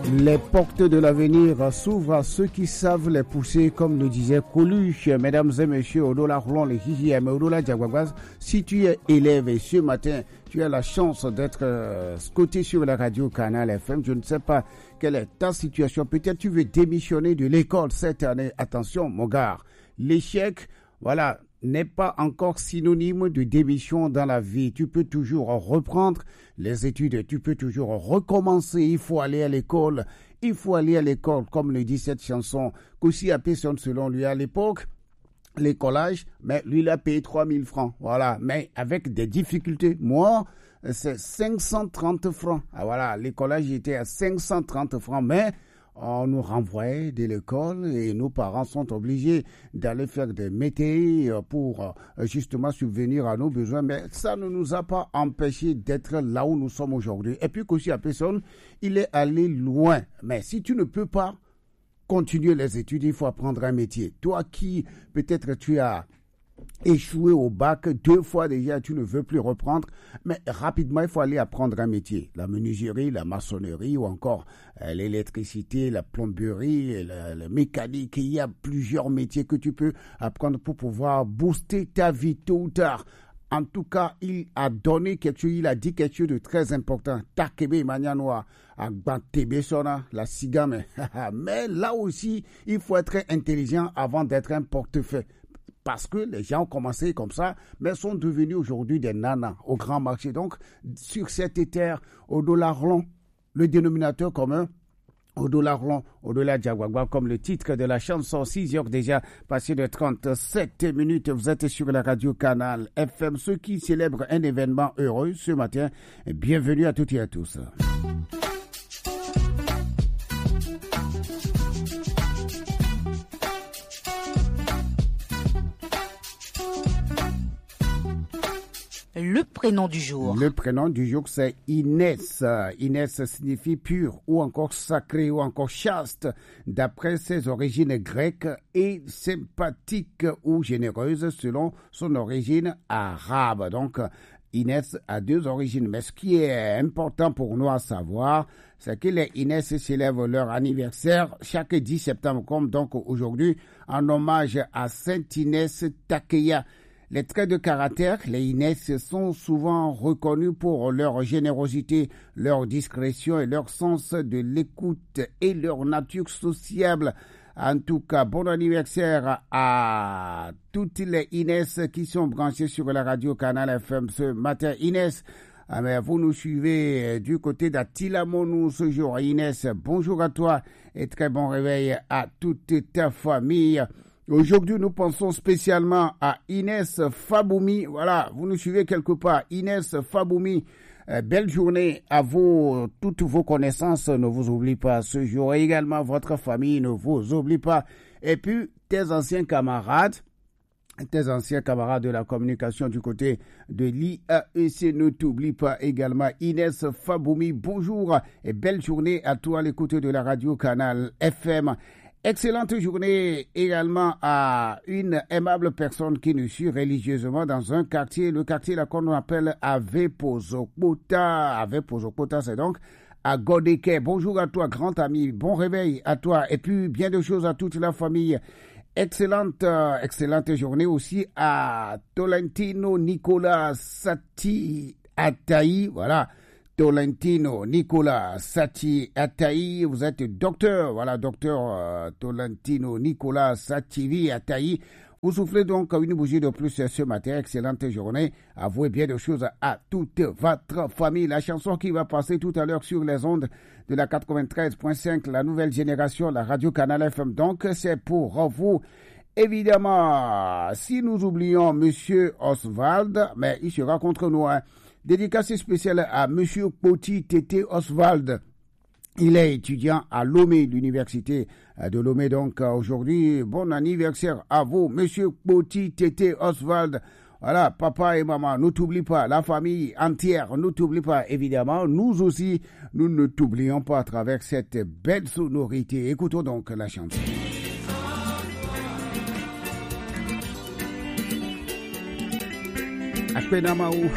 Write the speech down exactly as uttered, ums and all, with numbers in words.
Les portes de l'avenir s'ouvrent à ceux qui savent les pousser, comme le disait Coluche. Mesdames et messieurs, Odola Roulon, les Hihiam, Odola Diaguaguaz, si tu es élève et ce matin, tu as la chance d'être euh, scoté sur la radio Canal F M, je ne sais pas quelle est ta situation. Peut-être tu veux démissionner de l'école cette année. Attention, mon gars, l'échec, voilà, n'est pas encore synonyme de démission dans la vie. Tu peux toujours reprendre les études, tu peux toujours recommencer. Il faut aller à l'école, il faut aller à l'école, comme le dit cette chanson. Koussi a payé selon lui à l'époque, l'écolage, mais lui il a payé trois mille francs. Voilà, mais avec des difficultés. Moi, c'est cinq cent trente francs. Ah, voilà, l'écolage était à cinq cent trente francs, mais on nous renvoyait de l'école et nos parents sont obligés d'aller faire des métiers pour justement subvenir à nos besoins. Mais ça ne nous a pas empêchés d'être là où nous sommes aujourd'hui. Et puis qu'aussi à personne, il est allé loin. Mais si tu ne peux pas continuer les études, il faut apprendre un métier. Toi qui, peut-être tu as échoué au bac deux fois déjà, tu ne veux plus reprendre, mais rapidement il faut aller apprendre un métier, la menuiserie, la maçonnerie ou encore euh, l'électricité, la plomberie, la, la mécanique. Il y a plusieurs métiers que tu peux apprendre pour pouvoir booster ta vie tôt ou tard. En tout cas, il a donné quelque chose, il a dit quelque chose de très important. Takebe Manianoa, Agbantebe Sona, la cigame. Mais là aussi, il faut être intelligent avant d'être un portefeuille. Parce que les gens ont commencé comme ça, mais sont devenus aujourd'hui des nanas au grand marché. Donc, sur cette terre, au dollar long, le dénominateur commun, au dollar long, au dollar diaguagua, comme le titre de la chanson, six heures déjà, passé de trente-sept minutes, vous êtes sur la radio Canal F M, ceux qui célèbrent un événement heureux ce matin. Bienvenue à toutes et à tous. Le prénom du jour. Le prénom du jour, c'est Inès. Inès signifie pur ou encore sacré ou encore chaste, d'après ses origines grecques, et sympathique ou généreuse selon son origine arabe. Donc, Inès a deux origines. Mais ce qui est important pour nous à savoir, c'est que les Inès célèbrent leur anniversaire chaque dix septembre, comme donc aujourd'hui, en hommage à Sainte Inès Takeya. Les traits de caractère, les Inès, sont souvent reconnus pour leur générosité, leur discrétion et leur sens de l'écoute et leur nature sociable. En tout cas, bon anniversaire à toutes les Inès qui sont branchées sur la radio Canal F M ce matin. Inès, ah mais vous nous suivez du côté d'Atilamonou ce jour. Inès, bonjour à toi et très bon réveil à toute ta famille. Aujourd'hui, nous pensons spécialement à Inès Faboumi. Voilà, vous nous suivez quelque part. Inès Faboumi, euh, belle journée à vous. Toutes vos connaissances ne vous oublient pas ce jour. Et également, votre famille ne vous oublie pas. Et puis, tes anciens camarades, tes anciens camarades de la communication du côté de l'I A E C ne t'oublient pas également. Inès Faboumi, bonjour et belle journée à toi à l'écoute de la radio Canal F M. Excellente journée également à une aimable personne qui nous suit religieusement dans un quartier, le quartier là qu'on appelle Avepozokpota. Avepozokpota, c'est donc à Godeke. Bonjour à toi, grand ami, bon réveil à toi et puis bien de choses à toute la famille. Excellente, euh, excellente journée aussi à Tolentino Nicolas Sati Ataï, voilà. Tolentino Nicolas Sati Ataï, vous êtes docteur, voilà, docteur euh, Tolentino Nicolas Sati Ataï. Vous soufflez donc une bougie de plus ce matin. Excellente journée. Avouez bien de choses à toute votre famille. La chanson qui va passer tout à l'heure sur les ondes de la quatre-vingt-treize point cinq, la nouvelle génération, la radio Canal F M. Donc, c'est pour vous. Évidemment, si nous oublions Monsieur Oswald, mais il sera contre nous, hein. Dédicace spéciale à Monsieur Poti Tété Oswald. Il est étudiant à Lomé, l'université de Lomé. Donc aujourd'hui, bon anniversaire à vous, Monsieur Poti Tété Oswald. Voilà, papa et maman, ne t'oublie pas, la famille entière, ne t'oublie pas, évidemment. Nous aussi, nous ne t'oublions pas à travers cette belle sonorité. Écoutons donc la chanson. Apenamaou.